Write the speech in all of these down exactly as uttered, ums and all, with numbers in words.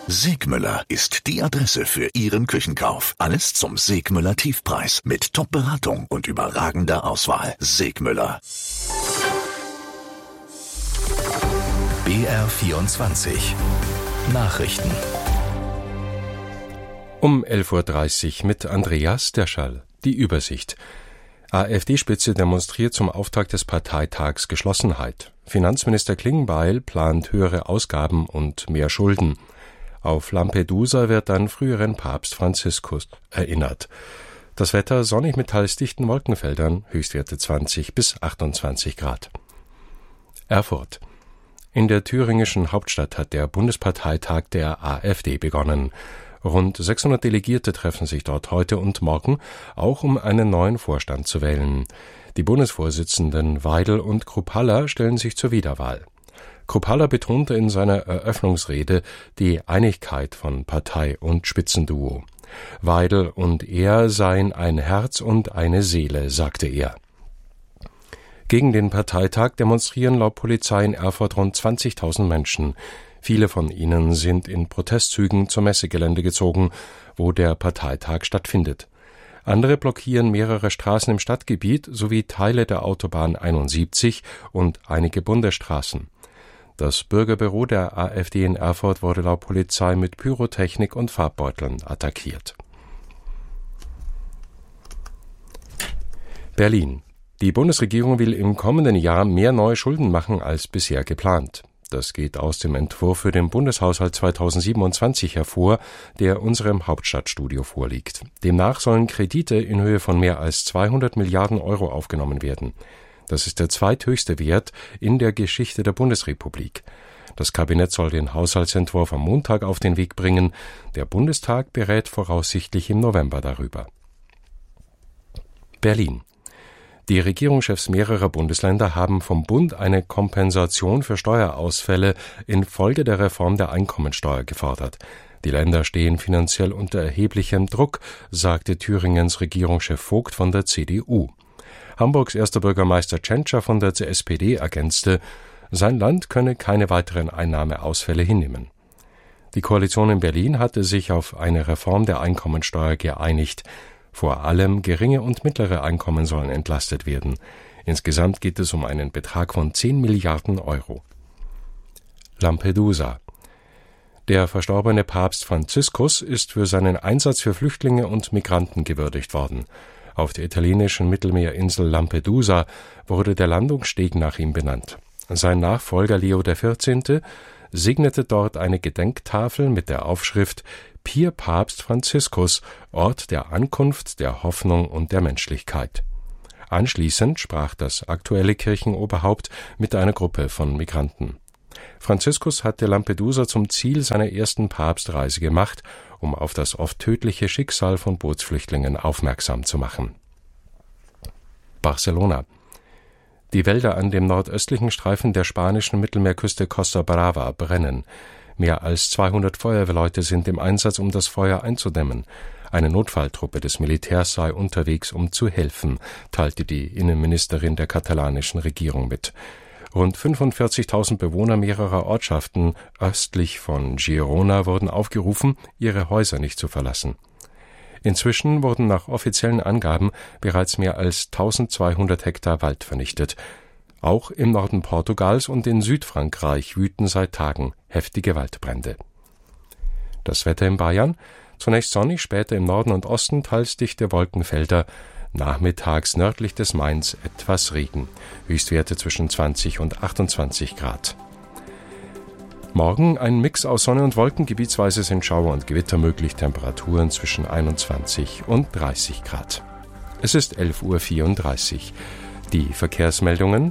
Segmüller ist die Adresse für Ihren Küchenkauf. Alles zum Segmüller Tiefpreis mit Top-Beratung und überragender Auswahl. Segmüller. B R vierundzwanzig Nachrichten. Um elf Uhr dreißig mit Andreas Derschall. Die Übersicht. AfD-Spitze demonstriert zum Auftakt des Parteitags Geschlossenheit. Finanzminister Klingbeil plant höhere Ausgaben und mehr Schulden. Auf Lampedusa wird an früheren Papst Franziskus erinnert. Das Wetter sonnig mit teils dichten Wolkenfeldern, Höchstwerte zwanzig bis achtundzwanzig Grad. Erfurt. In der thüringischen Hauptstadt hat der Bundesparteitag der AfD begonnen. Rund sechshundert Delegierte treffen sich dort heute und morgen, auch um einen neuen Vorstand zu wählen. Die Bundesvorsitzenden Weidel und Kruppalla stellen sich zur Wiederwahl. Kruppalla betonte in seiner Eröffnungsrede die Einigkeit von Partei und Spitzenduo. Weidel und er seien ein Herz und eine Seele, sagte er. Gegen den Parteitag demonstrieren laut Polizei in Erfurt rund zwanzigtausend Menschen. Viele von ihnen sind in Protestzügen zum Messegelände gezogen, wo der Parteitag stattfindet. Andere blockieren mehrere Straßen im Stadtgebiet sowie Teile der Autobahn einundsiebzig und einige Bundesstraßen. Das Bürgerbüro der AfD in Erfurt wurde laut Polizei mit Pyrotechnik und Farbbeuteln attackiert. Berlin. Die Bundesregierung will im kommenden Jahr mehr neue Schulden machen als bisher geplant. Das geht aus dem Entwurf für den Bundeshaushalt zweitausendsiebenundzwanzig hervor, der unserem Hauptstadtstudio vorliegt. Demnach sollen Kredite in Höhe von mehr als zweihundert Milliarden Euro aufgenommen werden. Das ist der zweithöchste Wert in der Geschichte der Bundesrepublik. Das Kabinett soll den Haushaltsentwurf am Montag auf den Weg bringen. Der Bundestag berät voraussichtlich im November darüber. Berlin. Die Regierungschefs mehrerer Bundesländer haben vom Bund eine Kompensation für Steuerausfälle infolge der Reform der Einkommensteuer gefordert. Die Länder stehen finanziell unter erheblichem Druck, sagte Thüringens Regierungschef Vogt von der C D U. Hamburgs erster Bürgermeister Tschentscher von der S P D ergänzte, sein Land könne keine weiteren Einnahmeausfälle hinnehmen. Die Koalition in Berlin hatte sich auf eine Reform der Einkommensteuer geeinigt. Vor allem geringe und mittlere Einkommen sollen entlastet werden. Insgesamt geht es um einen Betrag von zehn Milliarden Euro. Lampedusa. Der verstorbene Papst Franziskus ist für seinen Einsatz für Flüchtlinge und Migranten gewürdigt worden. Auf der italienischen Mittelmeerinsel Lampedusa wurde der Landungssteg nach ihm benannt. Sein Nachfolger Leo der vierzehnte segnete dort eine Gedenktafel mit der Aufschrift Pier Papst Franziskus, Ort der Ankunft, der Hoffnung und der Menschlichkeit. Anschließend sprach das aktuelle Kirchenoberhaupt mit einer Gruppe von Migranten. Franziskus hatte Lampedusa zum Ziel seiner ersten Papstreise gemacht, um auf das oft tödliche Schicksal von Bootsflüchtlingen aufmerksam zu machen. Barcelona. Die Wälder an dem nordöstlichen Streifen der spanischen Mittelmeerküste Costa Brava brennen. Mehr als zweihundert Feuerwehrleute sind im Einsatz, um das Feuer einzudämmen. Eine Notfalltruppe des Militärs sei unterwegs, um zu helfen, teilte die Innenministerin der katalanischen Regierung mit. Rund fünfundvierzigtausend Bewohner mehrerer Ortschaften östlich von Girona wurden aufgerufen, ihre Häuser nicht zu verlassen. Inzwischen wurden nach offiziellen Angaben bereits mehr als eintausendzweihundert Hektar Wald vernichtet. Auch im Norden Portugals und in Südfrankreich wüten seit Tagen heftige Waldbrände. Das Wetter in Bayern: zunächst sonnig, später im Norden und Osten teils dichte Wolkenfelder. Nachmittags nördlich des Mains etwas Regen. Höchstwerte zwischen zwanzig und achtundzwanzig Grad. Morgen ein Mix aus Sonne und Wolken, gebietsweise sind Schauer und Gewitter möglich, Temperaturen zwischen einundzwanzig und dreißig Grad. Es ist elf Uhr vierunddreißig. Die Verkehrsmeldungen: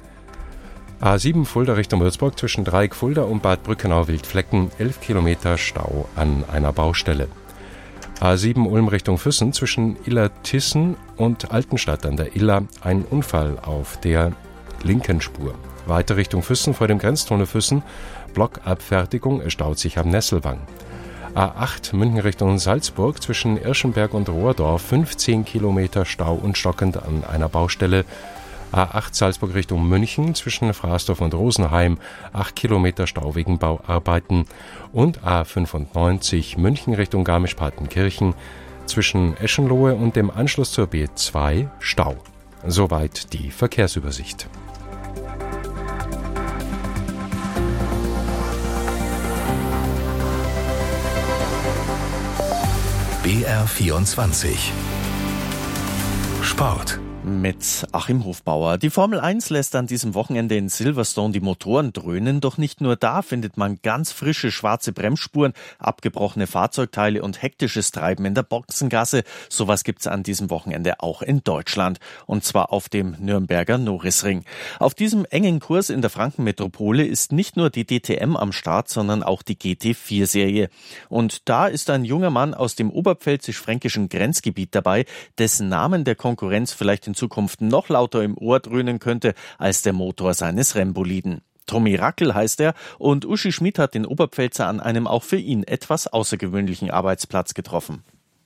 A sieben Fulda Richtung Würzburg zwischen Dreieck Fulda und Bad Brückenau-Wildflecken, elf Kilometer Stau an einer Baustelle. A sieben Ulm Richtung Füssen zwischen Illertissen und Altenstadt an der Iller, ein Unfall auf der linken Spur. Weiter Richtung Füssen vor dem Grenztunnel Füssen, Blockabfertigung, es staut sich am Nesselwang. A acht München Richtung Salzburg zwischen Irschenberg und Rohrdorf, fünfzehn Kilometer Stau und stockend an einer Baustelle. A acht Salzburg Richtung München zwischen Frasdorf und Rosenheim, acht Kilometer Stau wegen Bauarbeiten. Und A fünfundneunzig München Richtung Garmisch-Partenkirchen zwischen Eschenlohe und dem Anschluss zur B zwei Stau. Soweit die Verkehrsübersicht. B R vierundzwanzig Sport. Mit Achim Hofbauer. Die Formel eins lässt an diesem Wochenende in Silverstone die Motoren dröhnen. Doch nicht nur da findet man ganz frische schwarze Bremsspuren, abgebrochene Fahrzeugteile und hektisches Treiben in der Boxengasse. Sowas gibt's an diesem Wochenende auch in Deutschland. Und zwar auf dem Nürnberger Norrisring. Auf diesem engen Kurs in der Frankenmetropole ist nicht nur die D T M am Start, sondern auch die G T vier Serie. Und da ist ein junger Mann aus dem oberpfälzisch-fränkischen Grenzgebiet dabei, dessen Namen der Konkurrenz vielleicht in Zukunft noch lauter im Ohr dröhnen könnte als der Motor seines Rennboliden. Tommy Rackel heißt er und Uschi Schmid hat den Oberpfälzer an einem auch für ihn etwas außergewöhnlichen Arbeitsplatz getroffen.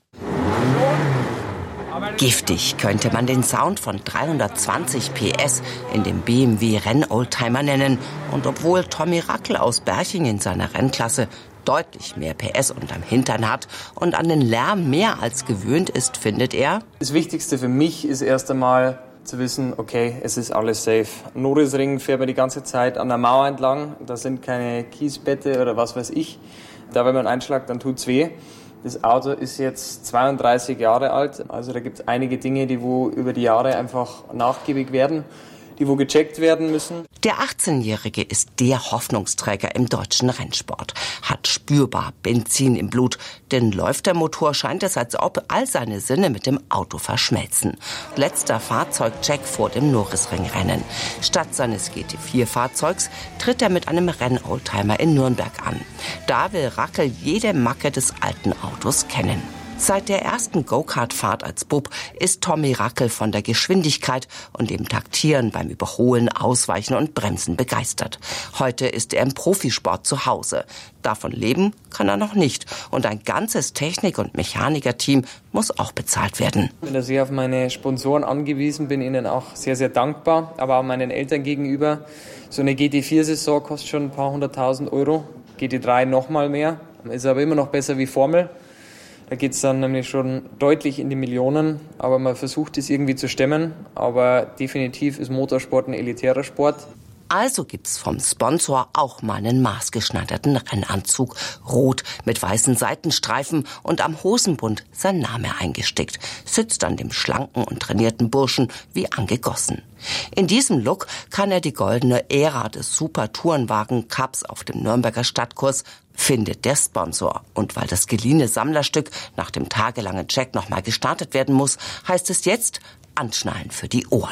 Giftig könnte man den Sound von dreihundertzwanzig P S in dem B M W Rennoldtimer nennen. Und obwohl Tommy Rackel aus Berching in seiner Rennklasse deutlich mehr P S unterm Hintern hat und an den Lärm mehr als gewöhnt ist, findet er: Das Wichtigste für mich ist erst einmal zu wissen, okay, es ist alles safe. Norrisring fährt man die ganze Zeit an der Mauer entlang, da sind keine Kiesbette oder was weiß ich. Da, wenn man einschlägt, dann tut's weh. Das Auto ist jetzt zweiunddreißig Jahre alt, also da gibt es einige Dinge, die wo über die Jahre einfach nachgiebig werden, die wo gecheckt werden müssen. Der achtzehnjährige ist der Hoffnungsträger im deutschen Rennsport, hat spürbar Benzin im Blut, denn läuft der Motor, scheint es, als ob all seine Sinne mit dem Auto verschmelzen. Letzter Fahrzeugcheck vor dem Norrisring-Rennen. Statt seines G T vier Fahrzeugs tritt er mit einem Rennoldtimer in Nürnberg an. Da will Rackel jede Macke des alten Autos kennen. Seit der ersten Go-Kart-Fahrt als Bub ist Tommy Rackel von der Geschwindigkeit und dem Taktieren beim Überholen, Ausweichen und Bremsen begeistert. Heute ist er im Profisport zu Hause. Davon leben kann er noch nicht. Und ein ganzes Technik- und Mechanikerteam muss auch bezahlt werden. Ich bin da sehr auf meine Sponsoren angewiesen, bin ihnen auch sehr, sehr dankbar. Aber auch meinen Eltern gegenüber. So eine G T vier Saison kostet schon ein paar hunderttausend Euro. G T drei noch mal mehr. Ist aber immer noch besser wie Formel. Da geht es dann nämlich schon deutlich in die Millionen, aber man versucht es irgendwie zu stemmen. Aber definitiv ist Motorsport ein elitärer Sport. Also gibt's vom Sponsor auch mal einen maßgeschneiderten Rennanzug. Rot mit weißen Seitenstreifen und am Hosenbund sein Name eingestickt. Sitzt an dem schlanken und trainierten Burschen wie angegossen. In diesem Look kann er die goldene Ära des Super-Tourenwagen-Cups auf dem Nürnberger Stadtkurs, findet der Sponsor. Und weil das geliehene Sammlerstück nach dem tagelangen Check nochmal gestartet werden muss, heißt es jetzt Anschnallen für die Ohren.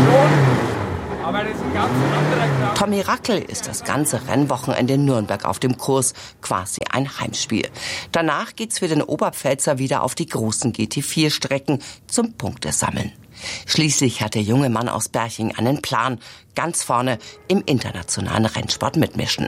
Aber das ist ein ganz anderer Tommy Rackel ist das ganze Rennwochenende in Nürnberg auf dem Kurs, quasi ein Heimspiel. Danach geht's für den Oberpfälzer wieder auf die großen G T vier Strecken zum Punktesammeln. Schließlich hat der junge Mann aus Berching einen Plan, ganz vorne im internationalen Rennsport mitmischen.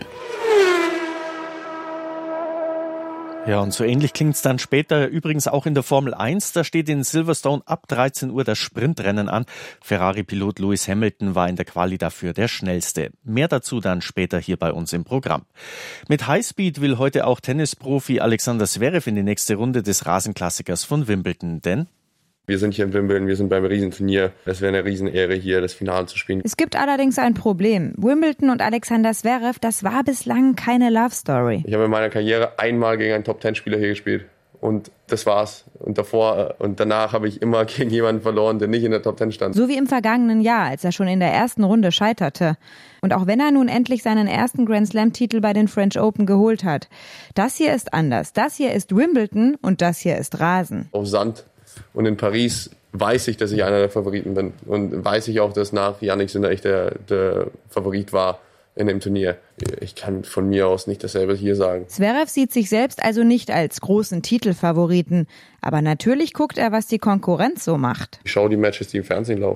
Ja, und so ähnlich klingt's dann später übrigens auch in der Formel eins. Da steht in Silverstone ab dreizehn Uhr das Sprintrennen an. Ferrari-Pilot Lewis Hamilton war in der Quali dafür der Schnellste. Mehr dazu dann später hier bei uns im Programm. Mit Highspeed will heute auch Tennisprofi Alexander Zverev in die nächste Runde des Rasenklassikers von Wimbledon, denn wir sind hier in Wimbledon, wir sind beim Riesenturnier. Es wäre eine Riesenehre, hier das Finale zu spielen. Es gibt allerdings ein Problem. Wimbledon und Alexander Zverev, das war bislang keine Love Story. Ich habe in meiner Karriere einmal gegen einen Top-Ten-Spieler hier gespielt. Und das war's. Und davor und danach habe ich immer gegen jemanden verloren, der nicht in der Top Ten stand. So wie im vergangenen Jahr, als er schon in der ersten Runde scheiterte. Und auch wenn er nun endlich seinen ersten Grand Slam-Titel bei den French Open geholt hat. Das hier ist anders. Das hier ist Wimbledon und das hier ist Rasen. Auf Sand. Und in Paris weiß ich, dass ich einer der Favoriten bin. Und weiß ich auch, dass nach Jannik Sinner ich der, der Favorit war in dem Turnier. Ich kann von mir aus nicht dasselbe hier sagen. Zverev sieht sich selbst also nicht als großen Titelfavoriten. Aber natürlich guckt er, was die Konkurrenz so macht. Ich schaue die Matches, die im Fernsehen laufen.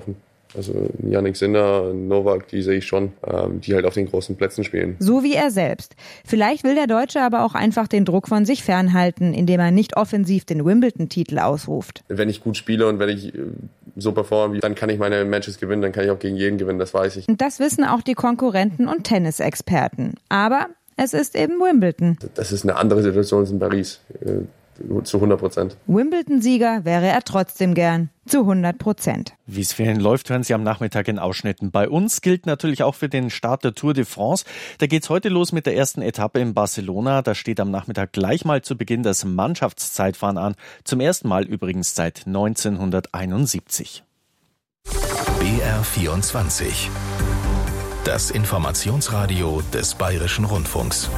Also Jannik Sinner, Novak, die sehe ich schon, ähm, die halt auf den großen Plätzen spielen. So wie er selbst. Vielleicht will der Deutsche aber auch einfach den Druck von sich fernhalten, indem er nicht offensiv den Wimbledon-Titel ausruft. Wenn ich gut spiele und wenn ich so performe, dann kann ich meine Matches gewinnen, dann kann ich auch gegen jeden gewinnen, das weiß ich. Und das wissen auch die Konkurrenten und Tennisexperten. Aber es ist eben Wimbledon. Das ist eine andere Situation als in Paris. Zu hundert Prozent. Wimbledon-Sieger wäre er trotzdem gern. Zu hundert Prozent. Wie es vielen läuft, hören Sie am Nachmittag in Ausschnitten. Bei uns gilt natürlich auch für den Start der Tour de France. Da geht's heute los mit der ersten Etappe in Barcelona. Da steht am Nachmittag gleich mal zu Beginn das Mannschaftszeitfahren an. Zum ersten Mal übrigens seit neunzehnhunderteinundsiebzig. B R vierundzwanzig. Das Informationsradio des Bayerischen Rundfunks.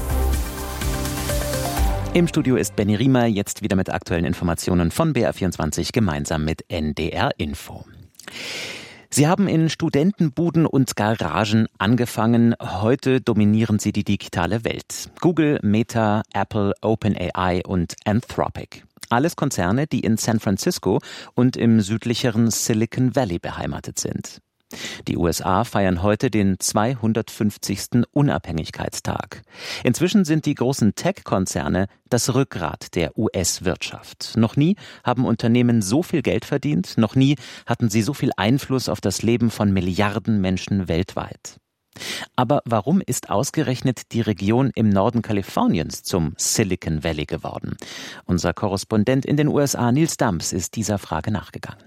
Im Studio ist Benny Riemer, jetzt wieder mit aktuellen Informationen von B R vierundzwanzig gemeinsam mit N D R Info. Sie haben in Studentenbuden und Garagen angefangen. Heute dominieren sie die digitale Welt. Google, Meta, Apple, OpenAI und Anthropic. Alles Konzerne, die in San Francisco und im südlicheren Silicon Valley beheimatet sind. Die U S A feiern heute den zweihundertfünfzigsten Unabhängigkeitstag. Inzwischen sind die großen Tech-Konzerne das Rückgrat der U S-Wirtschaft. Noch nie haben Unternehmen so viel Geld verdient, noch nie hatten sie so viel Einfluss auf das Leben von Milliarden Menschen weltweit. Aber warum ist ausgerechnet die Region im Norden Kaliforniens zum Silicon Valley geworden? Unser Korrespondent in den U S A, Nils Dams, ist dieser Frage nachgegangen.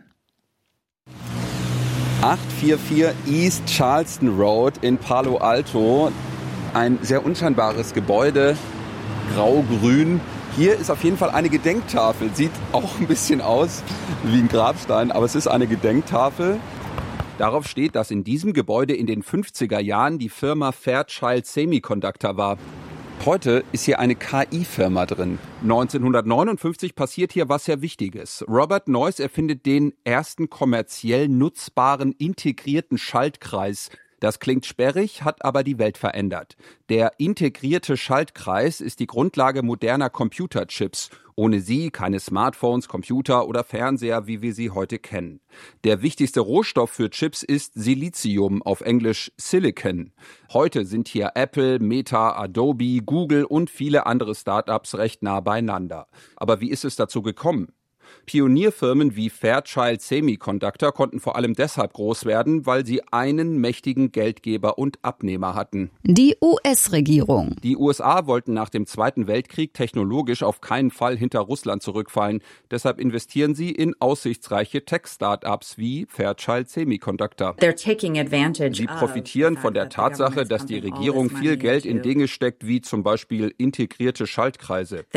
achthundertvierundvierzig East Charleston Road in Palo Alto. Ein sehr unscheinbares Gebäude, grau-grün. Hier ist auf jeden Fall eine Gedenktafel. Sieht auch ein bisschen aus wie ein Grabstein, aber es ist eine Gedenktafel. Darauf steht, dass in diesem Gebäude in den fünfziger Jahren die Firma Fairchild Semiconductor war. Heute ist hier eine K I-Firma drin. neunzehnhundertneunundfünfzig passiert hier was sehr Wichtiges. Robert Noyce erfindet den ersten kommerziell nutzbaren integrierten Schaltkreis. Das klingt sperrig, hat aber die Welt verändert. Der integrierte Schaltkreis ist die Grundlage moderner Computerchips. Ohne sie keine Smartphones, Computer oder Fernseher, wie wir sie heute kennen. Der wichtigste Rohstoff für Chips ist Silizium, auf Englisch Silicon. Heute sind hier Apple, Meta, Adobe, Google und viele andere Startups recht nah beieinander. Aber wie ist es dazu gekommen? Pionierfirmen wie Fairchild Semiconductor konnten vor allem deshalb groß werden, weil sie einen mächtigen Geldgeber und Abnehmer hatten. Die U S-Regierung. Die U S A wollten nach dem Zweiten Weltkrieg technologisch auf keinen Fall hinter Russland zurückfallen. Deshalb investieren sie in aussichtsreiche Tech-Startups wie Fairchild Semiconductor. Sie profitieren von der Tatsache, dass die Regierung viel Geld in Dinge steckt, wie zum Beispiel integrierte Schaltkreise.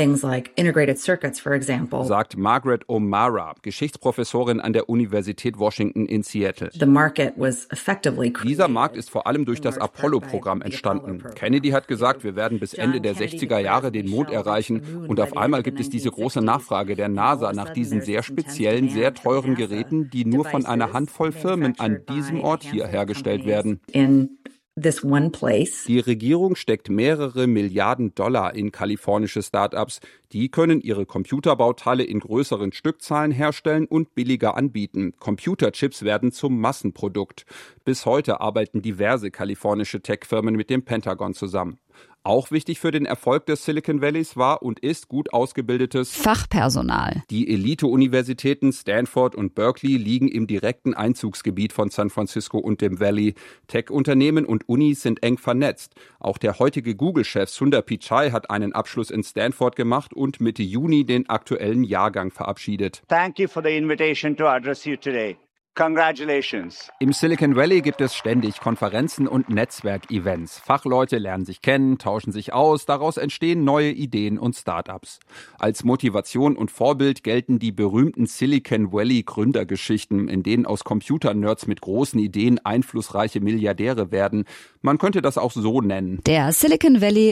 Sagt Margaret O'Mara, Geschichtsprofessorin an der Universität Washington in Seattle. Dieser Markt ist vor allem durch das Apollo-Programm entstanden. Kennedy hat gesagt, wir werden bis Ende der sechziger Jahre den Mond erreichen und auf einmal gibt es diese große Nachfrage der NASA nach diesen sehr speziellen, sehr teuren Geräten, die nur von einer Handvoll Firmen an diesem Ort hier hergestellt werden. This one place. Die Regierung steckt mehrere Milliarden Dollar in kalifornische Startups. Die können ihre Computerbauteile in größeren Stückzahlen herstellen und billiger anbieten. Computerchips werden zum Massenprodukt. Bis heute arbeiten diverse kalifornische Tech-Firmen mit dem Pentagon zusammen. Auch wichtig für den Erfolg des Silicon Valleys war und ist gut ausgebildetes Fachpersonal. Die Elite-Universitäten Stanford und Berkeley liegen im direkten Einzugsgebiet von San Francisco und dem Valley. Tech-Unternehmen und Unis sind eng vernetzt. Auch der heutige Google-Chef Sundar Pichai hat einen Abschluss in Stanford gemacht und Mitte Juni den aktuellen Jahrgang verabschiedet. Thank you for the invitation to address you today. Congratulations. Im Silicon Valley gibt es ständig Konferenzen und Netzwerkevents. Fachleute lernen sich kennen, tauschen sich aus, daraus entstehen neue Ideen und Startups. Als Motivation und Vorbild gelten die berühmten Silicon Valley Gründergeschichten, in denen aus Computernerds mit großen Ideen einflussreiche Milliardäre werden. Man könnte das auch so nennen. Der Silicon Valley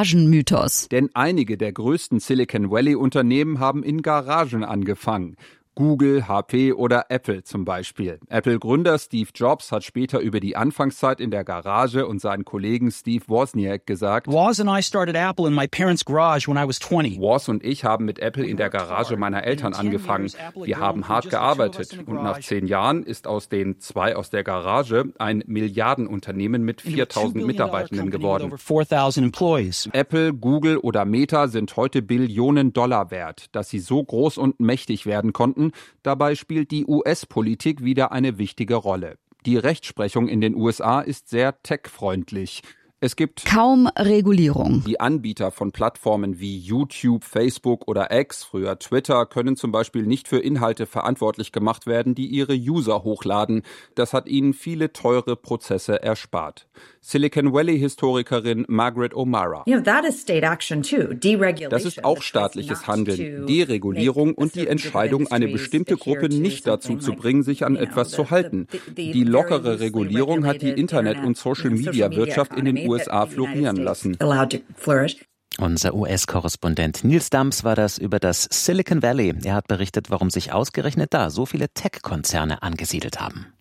Garagenmythos. Denn einige der größten Silicon Valley Unternehmen haben in Garagen angefangen. Google, H P oder Apple zum Beispiel. Apple-Gründer Steve Jobs hat später über die Anfangszeit in der Garage und seinen Kollegen Steve Wozniak gesagt: Woz and I started Apple in my parents' garage when I was twenty. Woz und ich haben mit Apple in der Garage meiner Eltern angefangen. Wir haben hart gearbeitet und nach zehn Jahren ist aus den zwei aus der Garage ein Milliardenunternehmen mit viertausend Mitarbeitenden geworden. Apple, Google oder Meta sind heute Billionen Dollar wert. Dass sie so groß und mächtig werden konnten, dabei spielt die U S-Politik wieder eine wichtige Rolle. Die Rechtsprechung in den U S A ist sehr tech-freundlich. Es gibt kaum Regulierung. Die Anbieter von Plattformen wie YouTube, Facebook oder X, früher Twitter, können zum Beispiel nicht für Inhalte verantwortlich gemacht werden, die ihre User hochladen. Das hat ihnen viele teure Prozesse erspart. Silicon Valley-Historikerin Margaret O'Mara. Das ist auch staatliches Handeln, Deregulierung und die Entscheidung, eine bestimmte Gruppe nicht dazu zu bringen, sich an etwas zu halten. Die lockere Regulierung hat die Internet- und Social-Media-Wirtschaft in den U S A florieren lassen. Unser U S-Korrespondent Nils Dams war das über das Silicon Valley. Er hat berichtet, warum sich ausgerechnet da so viele Tech-Konzerne angesiedelt haben.